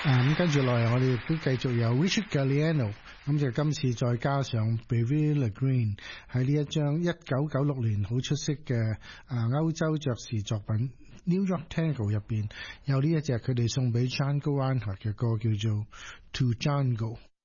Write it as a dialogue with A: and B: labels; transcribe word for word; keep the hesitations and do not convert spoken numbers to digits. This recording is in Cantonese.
A: 啊咁跟住落嚟，我哋亦都繼續有 Richard Galliano， 咁就今次再加上 Beverly Green 喺呢一張一九九六年好出色嘅啊歐洲爵士作品 New York Tango 入邊有呢一隻佢哋送俾 Django Reinhardt 嘅歌叫做 To Django。